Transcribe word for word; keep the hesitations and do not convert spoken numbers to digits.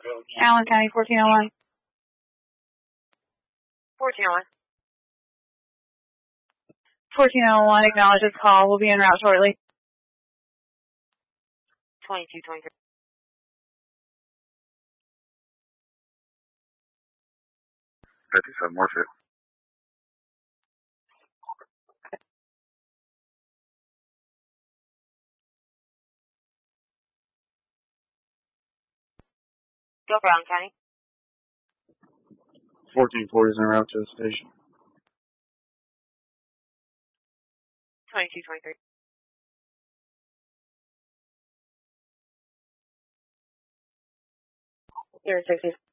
Allen County, fourteen oh one. fourteen oh one. fourteen oh one, acknowledges call. We'll be en route shortly. twenty-two twenty-three. fifty-seven, more fit. Go for Allen County. fourteen forty is en route to the station. twenty-two twenty-three. Zero sixty.